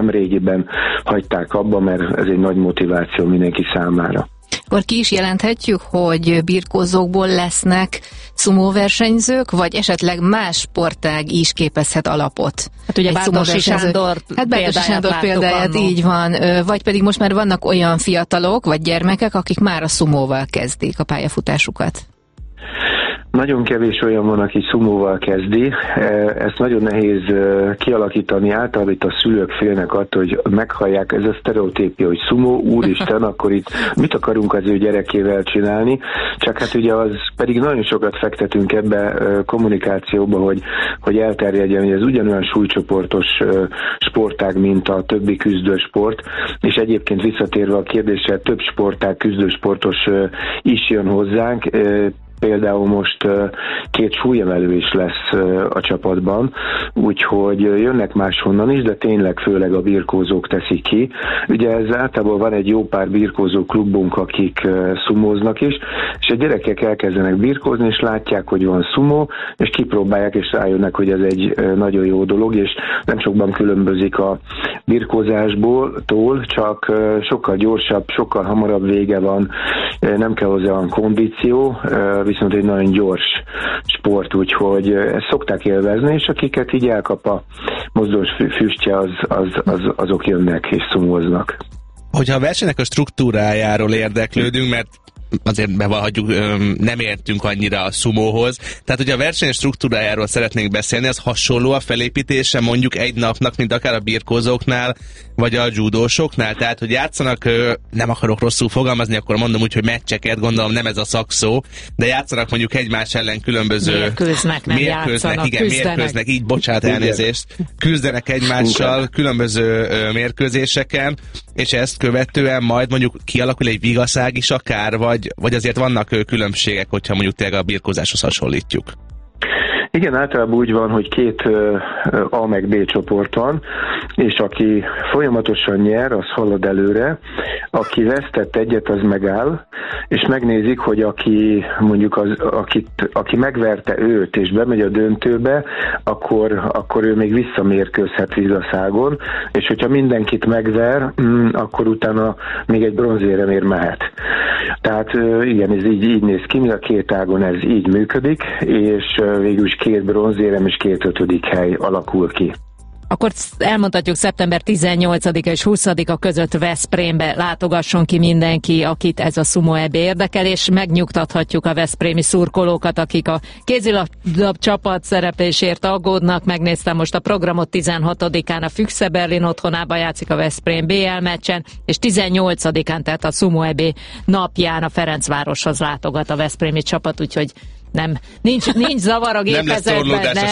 régiben hagyták abba, mert ez egy nagy motiváció mindenki számára. Akkor ki is jelenthetjük, hogy birkózókból lesznek szumó versenyzők, vagy esetleg más sportág is képezhet alapot? Hát ugye Bárdossy Sándor példáját így van, vagy pedig most már vannak olyan fiatalok, vagy gyermekek, akik már a szumóval kezdik a pályafutásukat. Nagyon kevés olyan van, aki szumóval kezdi. Ezt nagyon nehéz kialakítani. Általában itt a szülők félnek attól, hogy meghallják, ez a sztereotípia, hogy szumó, úristen, akkor itt mit akarunk az ő gyerekével csinálni. Csak hát ugye az pedig nagyon sokat fektetünk ebbe kommunikációba, hogy elterjedjen, hogy ez ugyanolyan súlycsoportos sportág, mint a többi küzdősport. És egyébként visszatérve a kérdésre, több sportág, küzdősportos is jön hozzánk. Például most 2 súlyemelő is lesz a csapatban, úgyhogy jönnek máshonnan is, de tényleg főleg a birkózók teszik ki. Ugye ez általában van egy jó pár birkózó klubunk, akik szumóznak is, és a gyerekek elkezdenek birkózni, és látják, hogy van szumó, és kipróbálják, és rájönnek, hogy ez egy nagyon jó dolog, és nem sokban különbözik a birkózásból, csak sokkal gyorsabb, sokkal hamarabb vége van, nem kell hozzá olyan kondíció, viszont egy nagyon gyors sport, úgyhogy ezt szokták élvezni, és akiket így elkap a mozdulós füstje, azok jönnek és szumóznak. Hogyha a versenynek a struktúrájáról érdeklődünk, mert azért bevallhatjuk, nem értünk annyira a szumóhoz. Tehát, hogyha a verseny struktúrájáról szeretnénk beszélni, az hasonló a felépítése mondjuk egy napnak, mint akár a birkózóknál, vagy a judósoknál. Tehát, hogy játszanak, nem akarok rosszul fogalmazni, akkor mondom úgy, hogy meccseket, gondolom nem ez a szakszó, de játszanak mondjuk egymás ellen különböző... Mérkőznek, így bocsánat, elnézést. Küzdenek egymással különböző mérkőzéseken, és ezt követően majd mondjuk kialakul egy vigaszág is akár, vagy azért vannak különbségek, hogyha mondjuk tényleg a birkózáshoz hasonlítjuk? Igen, általában úgy van, hogy 2 A meg B csoport van, és aki folyamatosan nyer, az halad előre, aki vesztett egyet, az megáll, és megnézik, hogy aki mondjuk aki megverte őt, és bemegy a döntőbe, akkor ő még visszamérkőzhet vigaszágon, és hogyha mindenkit megver, akkor utána még egy bronzéremért mehet. Tehát igen, ez így néz ki, a 2 ágon ez így működik, és végül is 2 bronzérem és 2 5. hely alakul ki. Akkor elmondhatjuk, szeptember 18-a és 20-a között Veszprémbe látogasson ki mindenki, akit ez a Sumo EB érdekel, és megnyugtathatjuk a veszprémi szurkolókat, akik a kézilabda csapat szereplésért aggódnak. Megnéztem most a programot, 16-án a Füchse Berlin otthonába játszik a Veszprém BL meccsen, és 18-án, tehát a Sumo EB napján a Ferencvároshoz látogat a veszprémi csapat, úgyhogy nincs zavar a gépezetben.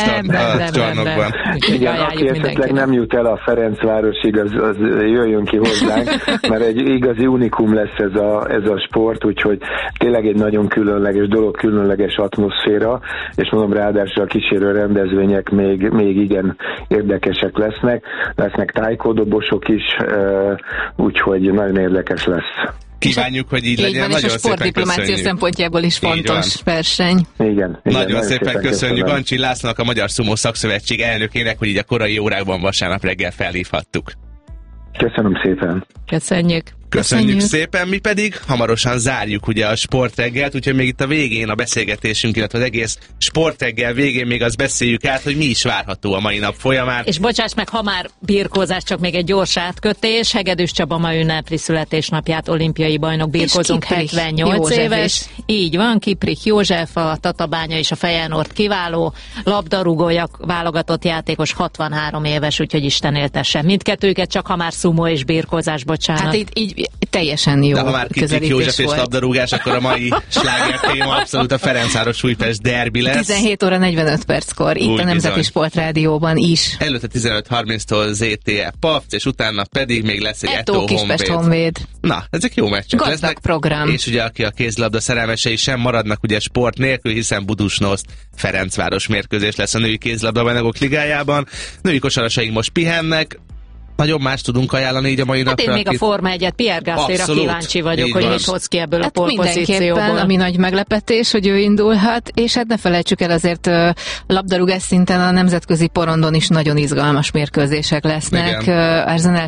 Nem. Igen, aki esetleg nem jut el a Ferencvárosig, az jöjjön ki hozzánk, mert egy igazi unikum lesz ez a sport, úgyhogy tényleg egy nagyon különleges dolog, különleges atmoszféra, és mondom, ráadásul a kísérő rendezvények még igen érdekesek lesznek tájkódobosok is, úgyhogy nagyon érdekes lesz. Kívánjuk, hogy így legyen. Van, és a sportdiplomácia szempontjából is fontos verseny. Igen, nagyon szépen köszönjük Ancsi Lászlónak, a Magyar Sumo Szakszövetség elnökének, hogy így a korai órákban vasárnap reggel felhívhattuk. Köszönöm szépen. Köszönjük szépen, mi pedig hamarosan zárjuk ugye a sportreggelt, úgyhogy még itt a végén a beszélgetésünk, illetve az egész sportreggel végén még azt beszéljük át, hogy mi is várható a mai nap folyamán. És bocsáss meg, ha már birkózás, csak még egy gyors átkötés. Hegedűs Csaba ma ünnepli születésnapját, olimpiai bajnok birkózunk, 78 éves. Így van, Kiprich József, a Tatabánya és a Feyenoord kiváló labdarúgója, válogatott játékos, 63 éves, úgyhogy Isten éltesse mindkettőket, csak ha már szumó és birkózás, bocsánat. Hát így teljesen jó. De ha már Kiprich József és labdarúgás, akkor a mai sláger téma abszolút a Ferencváros Újpest derbi lesz. 17 óra 45 perckor, itt a Nemzeti Sportrádióban is. Előtte 15:30-tól ZTE Pafc, és utána pedig még lesz egy Eto Kispest Honvéd. Na, ezek jó meccsek lesznek. Program. És ugye aki a kézilabda szerelmesei sem maradnak ugye sport nélkül, hiszen Budusnost Ferencváros mérkőzés lesz a női kézilabda bajnokok ligájában. Női kosarasaink most pihennek. nagyon más tudunk ajánlani így a mai napra. Hát én még a Forma 1-et, Pierre Gaslyra kíváncsi vagyok, hogy mit hoz ki ebből a polpozícióból. Ami nagy meglepetés, hogy ő indulhat, és hát ne felejtsük el, azért labdarúgás szinten a nemzetközi porondon is nagyon izgalmas mérkőzések lesznek. Arsenal